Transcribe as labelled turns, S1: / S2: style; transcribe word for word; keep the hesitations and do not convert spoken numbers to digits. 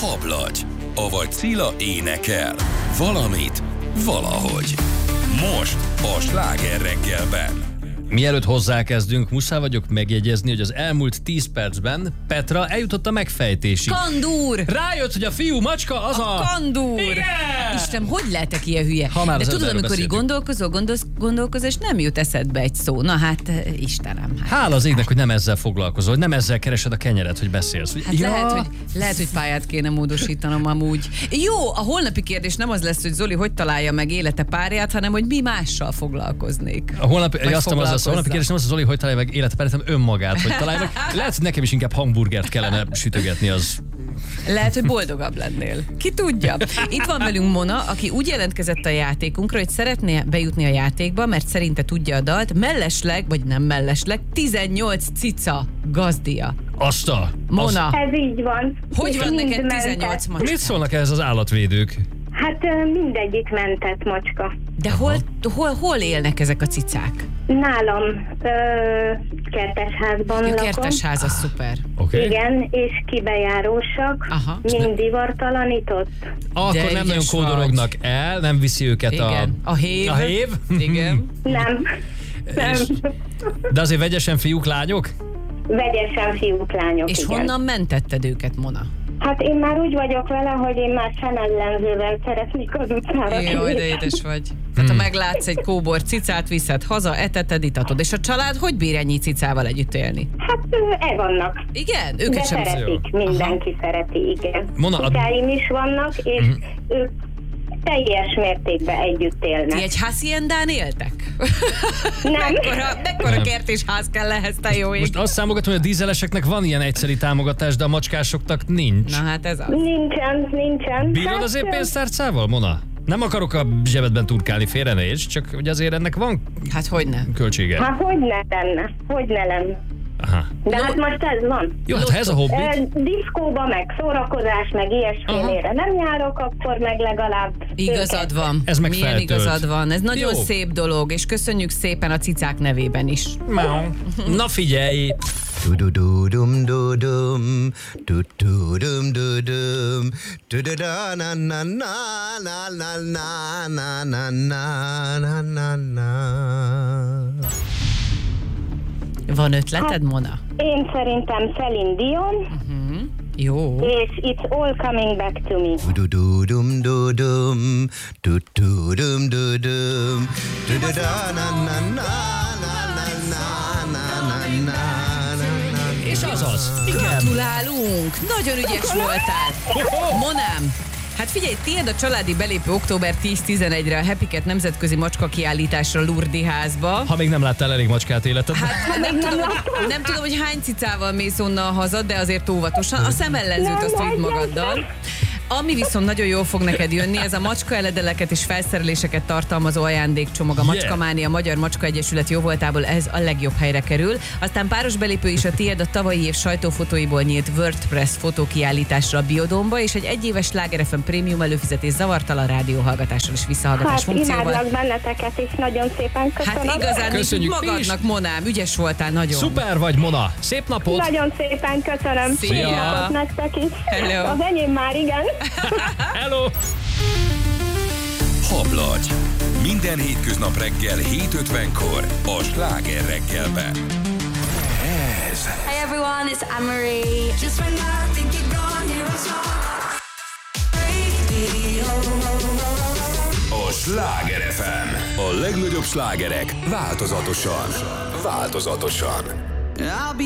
S1: Hablagy, avagy Cilla énekel. Valamit, valahogy. Most a Sláger reggelben.
S2: Mielőtt hozzákezdünk, muszáj vagyok megjegyezni, hogy az elmúlt tíz percben Petra eljutott a megfejtésig.
S3: Kandúr!
S2: Rájött, hogy a fiú macska az a...
S3: A kandúr!
S2: Igen!
S3: Istenem, hogy lehetek ilyen hülye?
S2: Ha már
S3: de
S2: az
S3: tudod, amikor így
S2: beszéltünk.
S3: gondolkozol, gondolsz, gondolkozol, és nem jut eszedbe egy szó. Na hát, Istenem. Hát,
S2: Hála az égnek, hogy nem ezzel foglalkozol, hogy nem ezzel keresed a kenyeret, hogy beszélsz. Hogy
S3: hát lehet, hogy, lehet, hogy pályát kéne módosítanom amúgy. Jó, a holnapi kérdés nem az lesz, hogy Zoli hogy találja meg élete párját, hanem hogy mi mással foglalkoznék.
S2: A holnapi,
S3: Vagy
S2: azt az, a holnapi kérdés nem az, az Zoli, hogy találja meg életet, hanem önmagát, hogy találja meg. Lehet, hogy nekem is inkább hamburgert kellene sütögetni, az...
S3: Lehet, hogy boldogabb lennél. Ki tudja? Itt van velünk Mona, aki úgy jelentkezett a játékunkra, hogy szeretné bejutni a játékba, mert szerinte tudja a dalt, mellesleg, vagy nem mellesleg, tizennyolc cica gazdia.
S2: Azt a...
S3: Mona,
S4: Ez így van.
S3: hogy
S4: És
S3: van
S4: mind
S3: neked
S4: mentett.
S3: tizennyolc macska?
S2: Mit szólnak ehhez az állatvédők?
S4: Hát ö, mindegyik mentett macska.
S3: De hol, hol, hol élnek ezek a cicák?
S4: Nálam ö, kertesházban
S3: A
S4: lakom.
S3: kertesház az szuper.
S2: Oké. Okay.
S4: Igen, és kibejárósak,
S3: Aha.
S4: mind divartalanított.
S2: Akkor
S3: De
S2: nem nagyon
S3: ügyes
S2: kódolognak el, nem viszi őket
S3: Igen.
S2: a...
S3: A hév.
S2: A hév?
S3: Igen.
S4: Nem, nem.
S2: És- De azért vegyesen fiúk, lányok?
S4: Vegyesen fiúk, lányok,
S3: És
S4: igen.
S3: honnan mentetted őket, Mona?
S4: Hát én már úgy vagyok vele, hogy én már szemellenzővel szeretnék az utcára
S3: Jaj,
S4: kinni.
S3: de édes vagy. Tehát ha meglátsz egy kóbor cicát, viszed haza, eteted, itatod. És a család hogy bír ennyi cicával együtt élni?
S4: Hát ö, e vannak.
S3: Igen?
S4: De
S3: Őket sem
S4: szeretik, mindenki szereti, igen.
S2: Mona, a-
S4: Kutyáim is vannak, és ők teljes mértékben együtt
S3: Ti
S4: élnek.
S3: egy haciendán éltek?
S4: Nem.
S3: Mekkora, mekkora
S2: Nem.
S3: kertésház kell ehhez, te jó ég?
S2: Most azt számogatom, hogy a dízeleseknek van ilyen egyszeri támogatás, de a macskásoknak nincs.
S3: Na hát ez az.
S4: Nincsen, nincsen.
S2: Bírod az én
S4: ö,
S2: pénztárcával, Mona? Nem akarok a zsebedben turkálni, félre ne érts, csak hogy azért ennek van
S3: Hát hogy nem?
S2: költsége.
S4: Hát hogy ne lenne, hogy ne lenne.
S2: Aha.
S4: De hát most ez van.
S2: Jó, hát ha ez a hobbi.
S4: Ö, Diszkóba, meg szórakozás, meg ilyesmére nem járok, akkor meg legalább...
S3: Igazad
S4: őket.
S3: van.
S2: Ez meg
S3: Milyen
S2: feltölt.
S3: igazad van. Ez nagyon
S2: Jó.
S3: szép dolog, és köszönjük szépen a cicák nevében is.
S2: Na figyelj!
S5: Do-do-do-dum, do-dum, do-do-dum, do-dum, do-do-da-na-na-na, na-na-na-na-na-na-na-na.
S3: Van ötleted, Mona?
S4: Én szerintem Celine Dion,
S3: Jó.
S4: és It's All Coming Back to Me.
S5: Do-do-dum, do-dum, do-do-dum, do-dum, do-do-da-na-na-na-na-na-na-na-na-na.
S2: És azaz! Igen!
S3: Gratulálunk! Nagyon ügyes voltál! Monám! Hát figyelj, tiéd a családi belépő október tíz-tizenegyre a Happy Cat nemzetközi macska kiállításra Lurdi házba.
S2: Ha még nem láttál elég macskát életed.
S3: Hát nem tudom, hogy, nem tudom, hogy hány cicával mész onnan haza, de azért óvatosan. A szemellenzőt azt vidd magaddal. Ami viszont nagyon jól fog neked jönni, ez a macska eledeleket és felszereléseket tartalmazó ajándékcsomag. A
S2: Yeah.
S3: Macskamánia Magyar Macska Egyesület jóvoltából ez a legjobb helyre kerül. Aztán páros belépő is a tiéd a tavalyi év sajtófotóiból nyílt WordPress fotókiállításra a Biodomba, és egy egyéves Sláger ef em prémium előfizetés zavartalan rádióhallgatással és visszahallgatás
S4: Hát
S3: funkcióval.
S4: imádlak benneteket is, nagyon szépen köszönöm.
S3: Hát igazán
S2: Köszönjük
S3: így
S2: mi is.
S3: magadnak, Monám, ügyes voltál nagyon.
S2: Szuper vagy, Mona! Szép napot!
S4: Nagyon szépen köszönöm.
S3: Szia.
S4: Szép napot nektek is.
S3: Hello.
S4: Az enyém már, igen.
S2: Hello!
S1: Hablagy. Minden hétköznap reggel hét ötvenkor a Sláger reggelben. Ez
S6: Hey everyone, it's Anne-Marie. Just when I think you're gone, here I start.
S1: a Sláger ef em. A legnagyobb slágerek változatosan. Változatosan.
S7: I'll be